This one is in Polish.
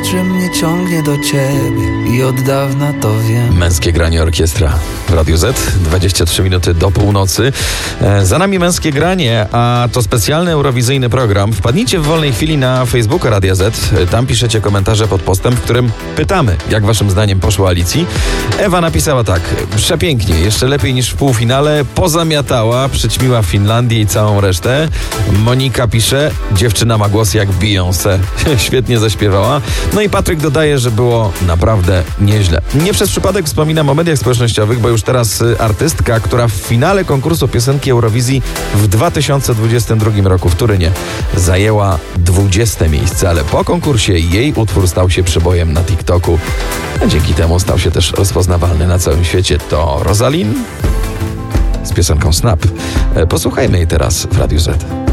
że mnie ciągnie do ciebie i od dawna to wiem. Męskie granie orkiestra w Radiu Z, 23 minuty do północy. Za nami Męskie granie, a to specjalny eurowizyjny program. Wpadnijcie w wolnej chwili na Facebooka Radia Z. Tam piszecie komentarze pod postem, w którym pytamy, jak waszym zdaniem poszło Alicji. Ewa napisała tak: przepięknie, jeszcze lepiej niż w półfinale, pozamiatała, przyćmiła Finlandię i całą resztę. Monika pisze: dziewczyna ma głos jak Beyoncé. Świetnie zaśpiewała. No i Patryk dodaje, że było naprawdę nieźle. Nie przez przypadek wspominam o mediach społecznościowych, bo już teraz artystka, która w finale konkursu piosenki Eurowizji w 2022 roku w Turynie zajęła 20. miejsce, ale po konkursie jej utwór stał się przebojem na TikToku. A dzięki temu stał się też rozpoznawalny na całym świecie. To Rosalind z piosenką Snap. Posłuchajmy jej teraz w Radiu Z.